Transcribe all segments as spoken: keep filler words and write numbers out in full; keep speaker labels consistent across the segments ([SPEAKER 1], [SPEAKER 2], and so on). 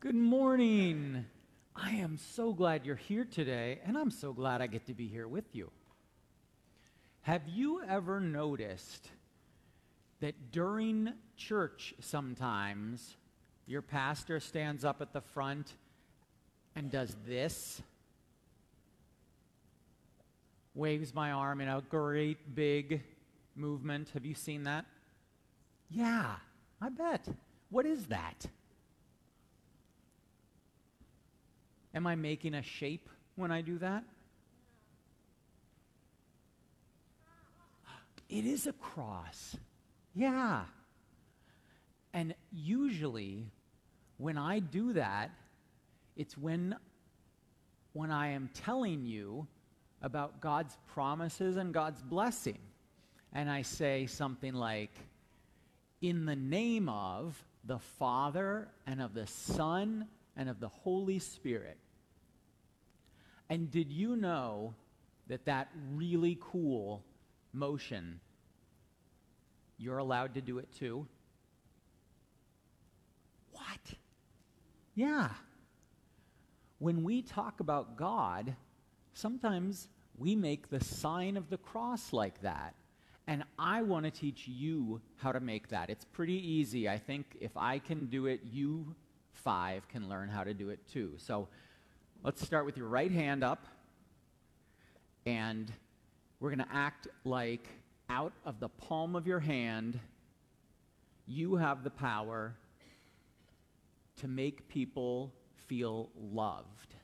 [SPEAKER 1] Good morning. I am so glad you're here today, and I'm so glad I get to be here with you. Have you ever noticed that during church sometimes your pastor stands up at the front and does this? Waves my arm in a great big movement. Have you seen that? Yeah, I bet. What is that? Am I making a shape when I do that? It is a cross. Yeah. And usually, when I do that, it's when, when I am telling you about God's promises and God's blessing. And I say something like, in the name of the Father and of the Son and of the Holy Spirit. And did you know that that really cool motion, you're allowed to do it too? What? Yeah. When we talk about God, sometimes we make the sign of the cross like that. And I want to teach you how to make that. It's pretty easy. I think if I can do it, you five can learn how to do it too. So let's start with your right hand up, and we're going to act like out of the palm of your hand, you have the power to make people feel loved.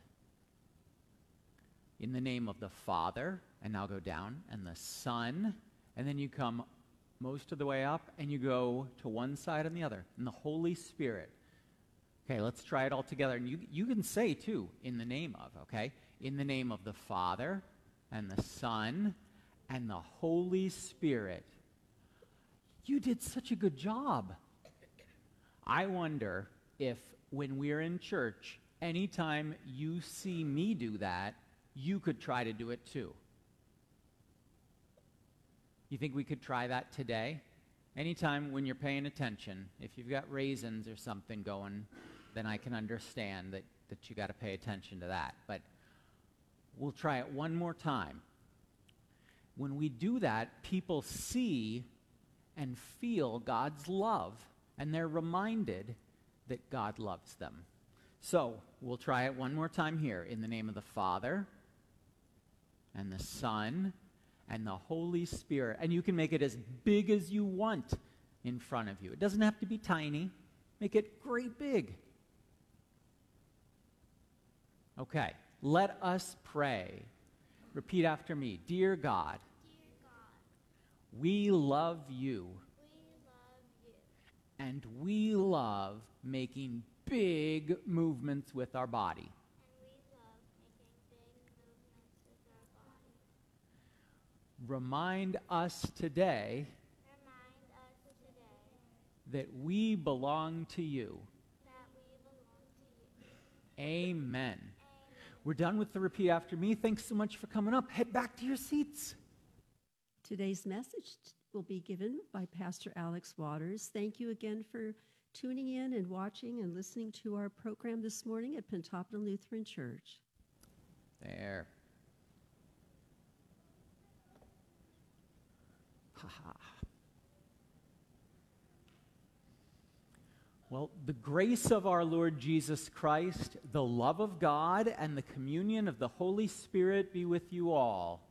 [SPEAKER 1] In the name of the Father, and now go down, and the Son, and then you come most of the way up, and you go to one side and the other, and the Holy Spirit. Okay, let's try it all together. And you, you can say, too, in the name of, okay? In the name of the Father and the Son and the Holy Spirit. You did such a good job. I wonder if when we're in church, anytime you see me do that, you could try to do it too. You think we could try that today? Anytime when you're paying attention, if you've got raisins or something going, then I can understand that, that you got to pay attention to that. But we'll try it one more time. When we do that, people see and feel God's love, and they're reminded that God loves them. So we'll try it one more time here. In the name of the Father and the Son and the Holy Spirit. And you can make it as big as you want in front of you. It doesn't have to be tiny. Make it great big. Okay, let us pray. Repeat after me. Dear God,
[SPEAKER 2] Dear God,
[SPEAKER 1] we love you,
[SPEAKER 2] we love you,
[SPEAKER 1] and we love making big movements with our body.
[SPEAKER 2] and we love making big movements with our body.
[SPEAKER 1] Remind us today
[SPEAKER 2] Remind us today
[SPEAKER 1] that we belong to you.
[SPEAKER 2] that we belong to you.
[SPEAKER 1] Amen.
[SPEAKER 2] Amen.
[SPEAKER 1] We're done with the repeat after me. Thanks so much for coming up. Head back to your seats.
[SPEAKER 3] Today's message will be given by Pastor Alex Waters. Thank you again for tuning in and watching and listening to our program this morning at Pentoppin Lutheran Church.
[SPEAKER 1] There. Ha ha. Well, the grace of our Lord Jesus Christ, the love of God, and the communion of the Holy Spirit be with you all.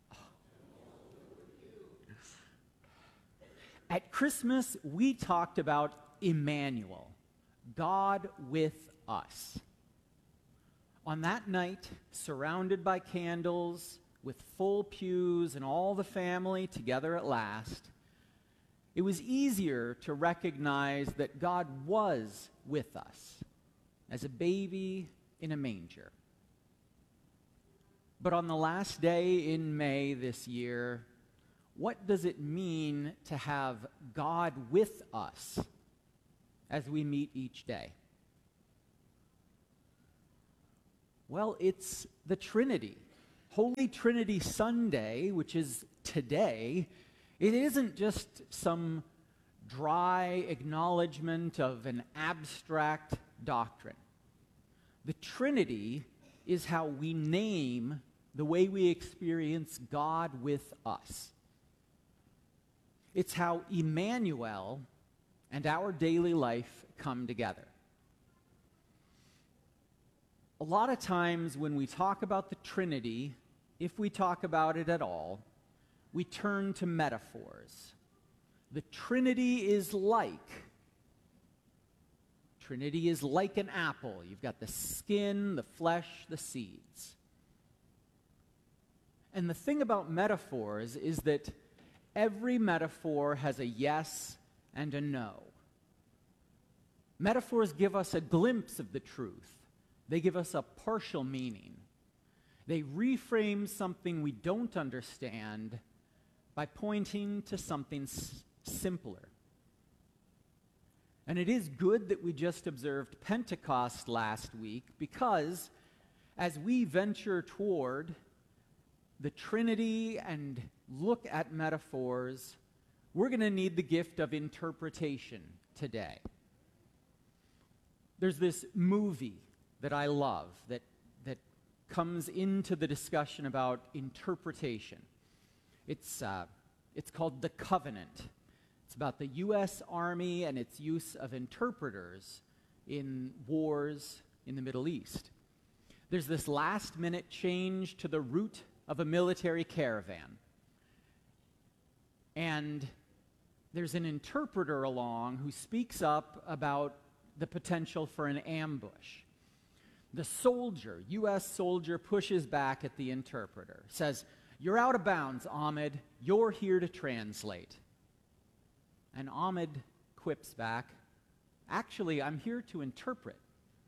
[SPEAKER 1] At Christmas, we talked about Emmanuel, God with us. On that night, surrounded by candles, with full pews and all the family together at last, it was easier to recognize that God was with us as a baby in a manger. But on the last day in May this year, what does it mean to have God with us as we meet each day? Well, it's the Trinity. Holy Trinity Sunday, which is today, it isn't just some dry acknowledgement of an abstract doctrine. The Trinity is how we name the way we experience God with us. It's how Emmanuel and our daily life come together. A lot of times when we talk about the Trinity, if we talk about it at all, we turn to metaphors. The Trinity is like. Trinity is like an apple. You've got the skin, the flesh, the seeds. And the thing about metaphors is that every metaphor has a yes and a no. Metaphors give us a glimpse of the truth. They give us a partial meaning. They reframe something we don't understand by pointing to something s- simpler. And it is good that we just observed Pentecost last week, because as we venture toward the Trinity and look at metaphors, we're going to need the gift of interpretation today. There's this movie that I love that, that comes into the discussion about interpretation. It's, uh, it's called The Covenant. It's about the U S Army and its use of interpreters in wars in the Middle East. There's this last-minute change to the route of a military caravan. And there's an interpreter along who speaks up about the potential for an ambush. The soldier, U S soldier, pushes back at the interpreter, says, "You're out of bounds, Ahmed. You're here to translate." And Ahmed quips back, "Actually, I'm here to interpret."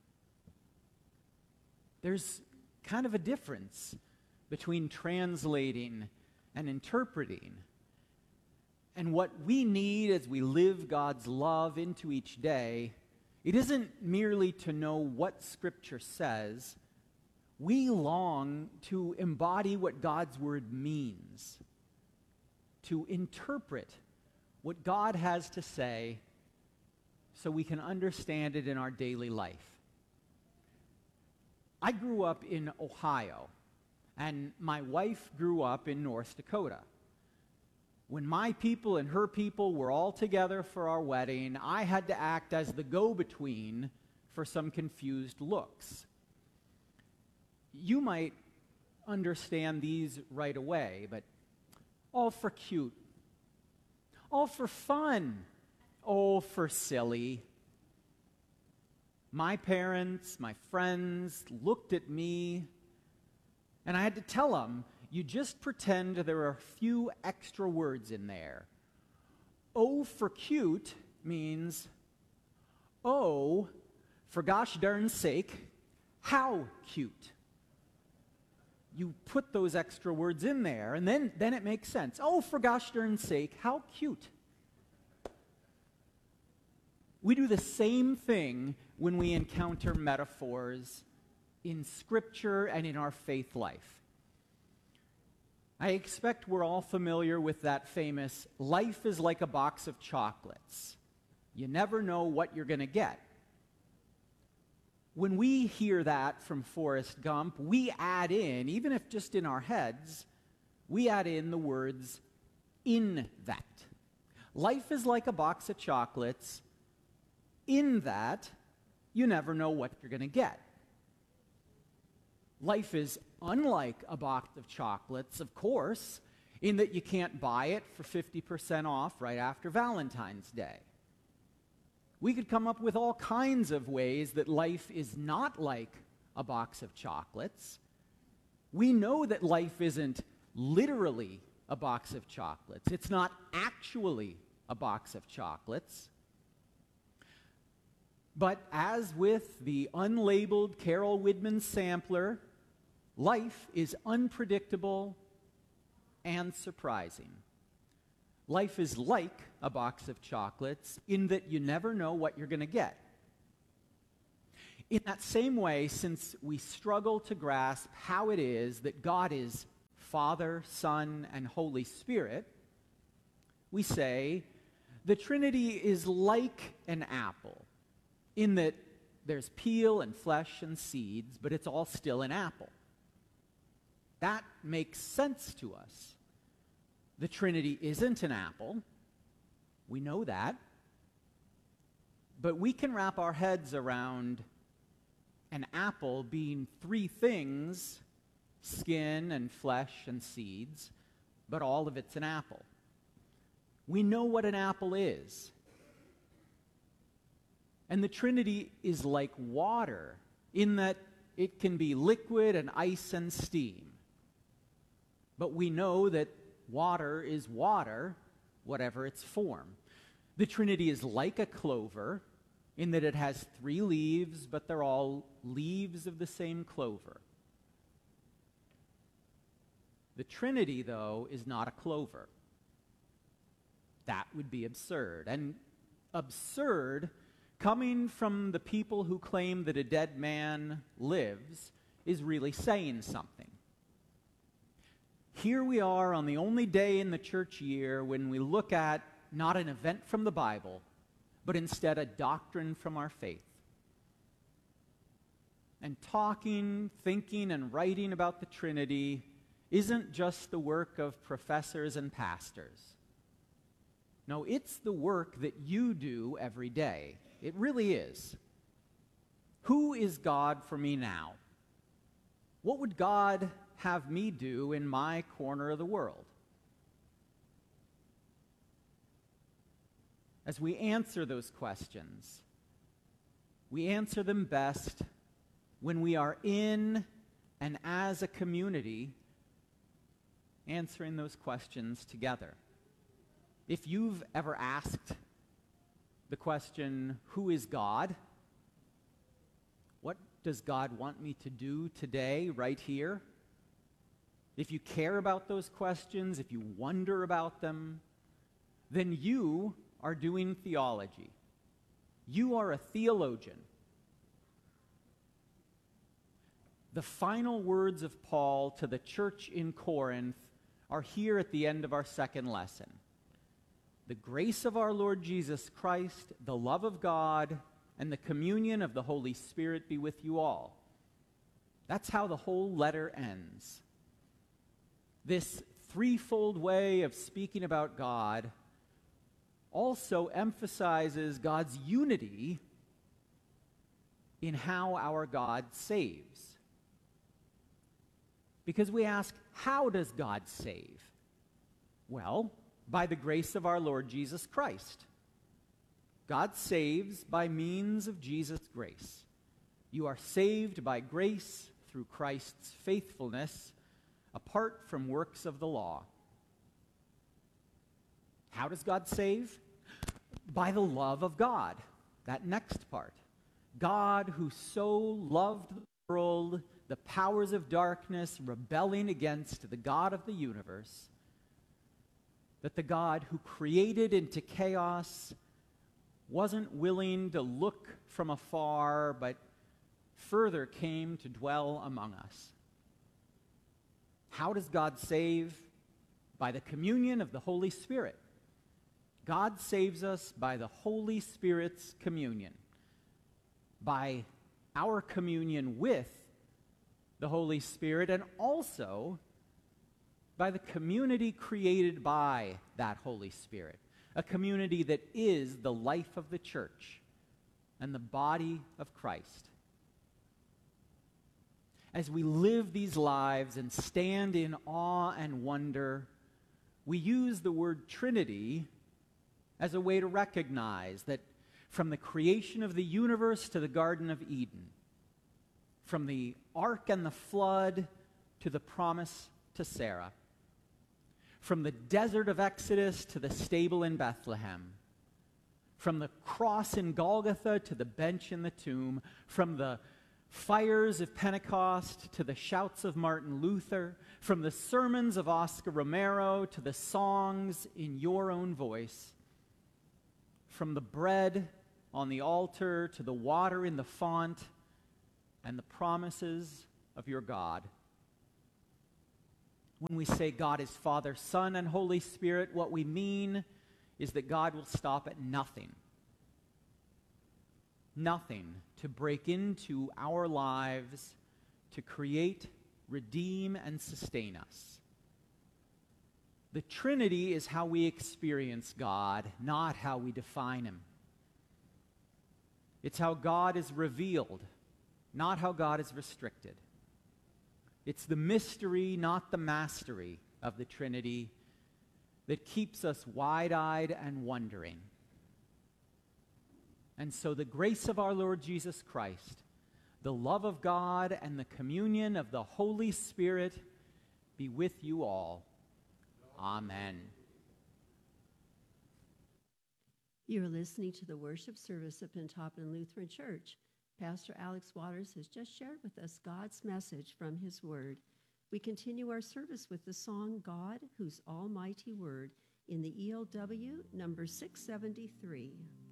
[SPEAKER 1] There's kind of a difference between translating and interpreting. And what we need as we live God's love into each day, it isn't merely to know what Scripture says. We long to embody what God's Word means, to interpret what God has to say so we can understand it in our daily life. I grew up in Ohio, and my wife grew up in North Dakota. When my people and her people were all together for our wedding, I had to act as the go-between for some confused looks. You might understand these right away, but all for cute, all for fun, all for silly. My parents, my friends looked at me, and I had to tell them, you just pretend there are a few extra words in there. O for cute means, oh, for gosh darn sake, how cute. You put those extra words in there, and then, then it makes sense. Oh, for gosh darn sake, how cute. We do the same thing when we encounter metaphors in Scripture and in our faith life. I expect we're all familiar with that famous, life is like a box of chocolates. You never know what you're going to get. When we hear that from Forrest Gump, we add in, even if just in our heads, we add in the words, in that. Life is like a box of chocolates. In that, you never know what you're going to get. Life is unlike a box of chocolates, of course, in that you can't buy it for fifty percent off right after Valentine's Day. We could come up with all kinds of ways that life is not like a box of chocolates. We know that life isn't literally a box of chocolates. It's not actually a box of chocolates. But as with the unlabeled Carol Widman sampler, life is unpredictable and surprising. Life is like a box of chocolates in that you never know what you're going to get. In that same way, since we struggle to grasp how it is that God is Father, Son, and Holy Spirit, we say the Trinity is like an apple, in that there's peel and flesh and seeds, but it's all still an apple. That makes sense to us. The Trinity isn't an apple. We know that. But we can wrap our heads around an apple being three things, skin and flesh and seeds, but all of it's an apple. We know what an apple is. And the Trinity is like water in that it can be liquid and ice and steam. But we know that water is water, whatever its form. The Trinity is like a clover in that it has three leaves, but they're all leaves of the same clover. The Trinity, though, is not a clover. That would be absurd. And absurd, coming from the people who claim that a dead man lives, is really saying something. Here we are on the only day in the church year when we look at not an event from the Bible, but instead a doctrine from our faith. And talking, thinking, and writing about the Trinity isn't just the work of professors and pastors. No, it's the work that you do every day. It really is. Who is God for me now? What would God have me do in my corner of the world? As we answer those questions, we answer them best when we are in and as a community answering those questions together. If you've ever asked the question, who is God? What does God want me to do today, right here? If you care about those questions, if you wonder about them, then you are doing theology. You are a theologian. The final words of Paul to the church in Corinth are here at the end of our second lesson. The grace of our Lord Jesus Christ, the love of God, and the communion of the Holy Spirit be with you all. That's how the whole letter ends. This threefold way of speaking about God also emphasizes God's unity in how our God saves. Because we ask, how does God save? Well, by the grace of our Lord Jesus Christ. God saves by means of Jesus' grace. You are saved by grace through Christ's faithfulness, apart from works of the law. How does God save? By the love of God. That next part. God who so loved the world, the powers of darkness rebelling against the God of the universe, that the God who created into chaos wasn't willing to look from afar, but further came to dwell among us. How does God save? By the communion of the Holy Spirit. God saves us by the Holy Spirit's communion, by our communion with the Holy Spirit, and also by the community created by that Holy Spirit, a community that is the life of the church and the body of Christ. As we live these lives and stand in awe and wonder, we use the word Trinity as a way to recognize that from the creation of the universe to the Garden of Eden, from the ark and the flood to the promise to Sarah, from the desert of Exodus to the stable in Bethlehem, from the cross in Golgotha to the bench in the tomb, from the fires of Pentecost to the shouts of Martin Luther, from the sermons of Oscar Romero to the songs in your own voice, from the bread on the altar to the water in the font and the promises of your God. When we say God is Father, Son, and Holy Spirit, what we mean is that God will stop at nothing. nothing to break into our lives to create, redeem, and sustain us. The Trinity is how we experience God, not how we define him. It's how God is revealed, not how God is restricted. It's the mystery, not the mastery, of the Trinity that keeps us wide-eyed and wondering. And so the grace of our Lord Jesus Christ, the love of God, and the communion of the Holy Spirit be with you all. Amen.
[SPEAKER 3] You're listening to the worship service at Pentoppin Lutheran Church. Pastor Alex Waters has just shared with us God's message from his word. We continue our service with the song, God, Whose Almighty Word, in the E L W number six seventy-three.